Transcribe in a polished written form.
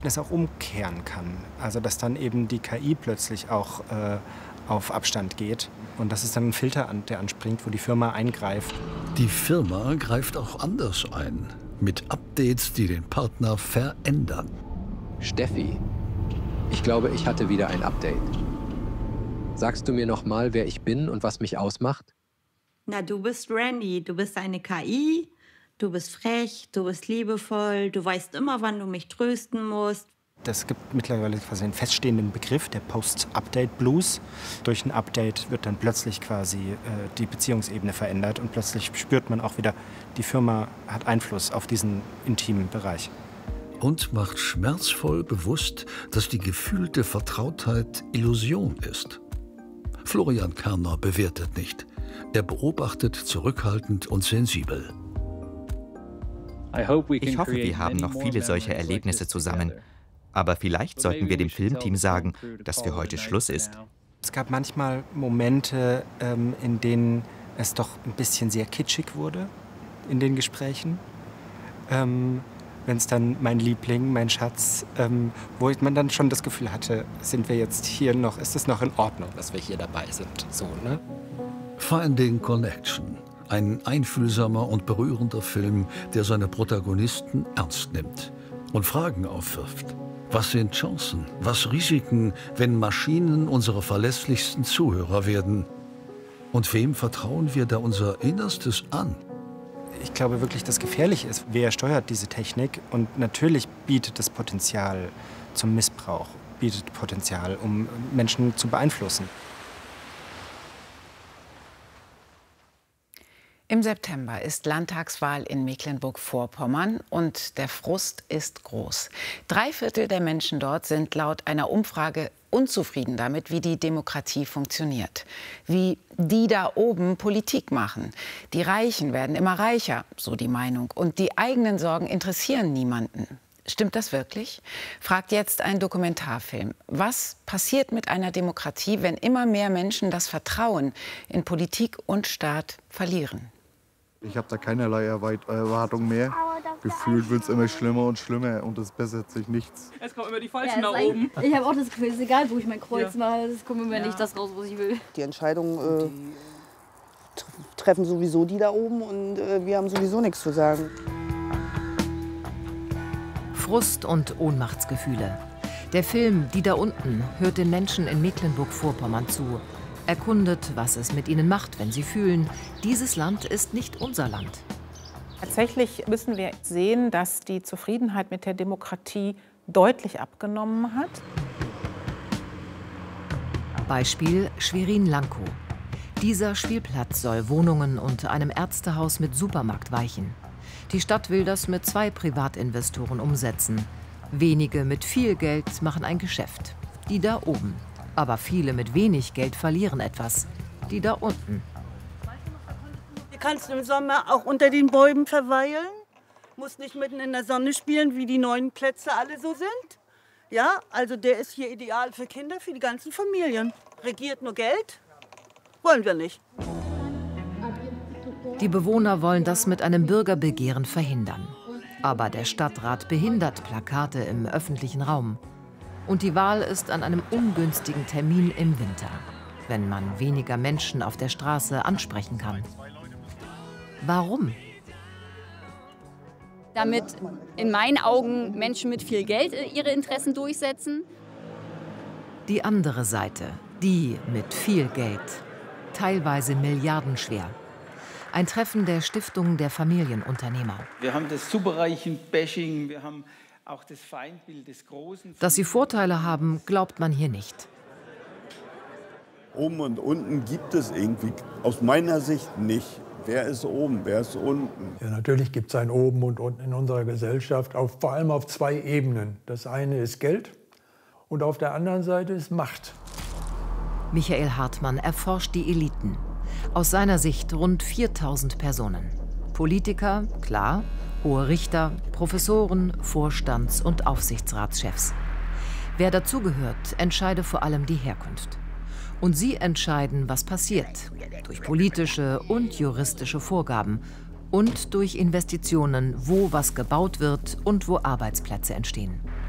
es auch umkehren kann. Also dass dann eben die KI plötzlich auch auf Abstand geht. Und das ist dann ein Filter, der anspringt, wo die Firma eingreift. Die Firma greift auch anders ein, mit Updates, die den Partner verändern. Steffi, ich glaube, ich hatte wieder ein Update. Sagst du mir noch mal, wer ich bin und was mich ausmacht? Na, du bist Randy, du bist eine KI, du bist frech, du bist liebevoll, du weißt immer, wann du mich trösten musst. Es gibt mittlerweile quasi einen feststehenden Begriff, der Post-Update-Blues. Durch ein Update wird dann plötzlich quasi die Beziehungsebene verändert und plötzlich spürt man auch wieder, die Firma hat Einfluss auf diesen intimen Bereich. Und macht schmerzvoll bewusst, dass die gefühlte Vertrautheit Illusion ist. Florian Kerner bewertet nicht. Er beobachtet zurückhaltend und sensibel. Ich hoffe, wir haben noch viele solche Erlebnisse zusammen. Aber vielleicht sollten wir dem Filmteam sagen, dass für heute Schluss ist. Es gab manchmal Momente, in denen es doch ein bisschen sehr kitschig wurde in den Gesprächen. Wenn es dann mein Liebling, mein Schatz, wo man dann schon das Gefühl hatte, sind wir jetzt hier noch, ist es noch in Ordnung, dass wir hier dabei sind. So, ne? Finding Connection. Ein einfühlsamer und berührender Film, der seine Protagonisten ernst nimmt und Fragen aufwirft. Was sind Chancen, was Risiken, wenn Maschinen unsere verlässlichsten Zuhörer werden? Und wem vertrauen wir da unser Innerstes an? Ich glaube wirklich, dass gefährlich ist. Wer steuert diese Technik? Und natürlich bietet es Potenzial zum Missbrauch, bietet Potenzial, um Menschen zu beeinflussen. Im September ist Landtagswahl in Mecklenburg-Vorpommern und der Frust ist groß. 3/4 der Menschen dort sind laut einer Umfrage unzufrieden damit, wie die Demokratie funktioniert. Wie die da oben Politik machen. Die Reichen werden immer reicher, so die Meinung. Und die eigenen Sorgen interessieren niemanden. Stimmt das wirklich? Fragt jetzt ein Dokumentarfilm. Was passiert mit einer Demokratie, wenn immer mehr Menschen das Vertrauen in Politik und Staat verlieren? Ich habe da keinerlei Erwartung mehr. Gefühlt wird es immer schlimmer und schlimmer und es bessert sich nichts. Es kommen immer die Falschen nach oben. Ich habe auch das Gefühl, es ist egal, wo ich mein Kreuz mache, es kommt immer nicht das raus, was ich will. Die Entscheidungen treffen sowieso die da oben und wir haben sowieso nichts zu sagen. Frust und Ohnmachtsgefühle. Der Film Die da unten hört den Menschen in Mecklenburg-Vorpommern zu. Erkundet, was es mit ihnen macht, wenn sie fühlen, dieses Land ist nicht unser Land. Tatsächlich müssen wir sehen, dass die Zufriedenheit mit der Demokratie deutlich abgenommen hat. Beispiel Schwerin-Lankow. Dieser Spielplatz soll Wohnungen und einem Ärztehaus mit Supermarkt weichen. Die Stadt will das mit 2 Privatinvestoren umsetzen. Wenige mit viel Geld machen ein Geschäft. Die da oben. Aber viele mit wenig Geld verlieren etwas. Die da unten. Hier kannst du im Sommer auch unter den Bäumen verweilen. Musst nicht mitten in der Sonne spielen, wie die neuen Plätze alle so sind. Ja, also der ist hier ideal für Kinder, für die ganzen Familien. Regiert nur Geld? Wollen wir nicht. Die Bewohner wollen das mit einem Bürgerbegehren verhindern. Aber der Stadtrat behindert Plakate im öffentlichen Raum. Und die Wahl ist an einem ungünstigen Termin im Winter, wenn man weniger Menschen auf der Straße ansprechen kann. Warum? Damit in meinen Augen Menschen mit viel Geld ihre Interessen durchsetzen. Die andere Seite, die mit viel Geld, teilweise milliardenschwer. Ein Treffen der Stiftung der Familienunternehmer. Wir haben das Superreichen-Bashing, wir haben auch das Feindbild des Großen. Dass sie Vorteile haben, glaubt man hier nicht. Oben und unten gibt es irgendwie aus meiner Sicht nicht. Wer ist oben, wer ist unten? Ja, natürlich gibt es ein Oben und Unten in unserer Gesellschaft, vor allem auf 2 Ebenen. Das eine ist Geld und auf der anderen Seite ist Macht. Michael Hartmann erforscht die Eliten. Aus seiner Sicht rund 4000 Personen. Politiker, klar, hohe Richter, Professoren, Vorstands- und Aufsichtsratschefs. Wer dazugehört, entscheide vor allem die Herkunft. Und sie entscheiden, was passiert, durch politische und juristische Vorgaben und durch Investitionen, wo was gebaut wird und wo Arbeitsplätze entstehen.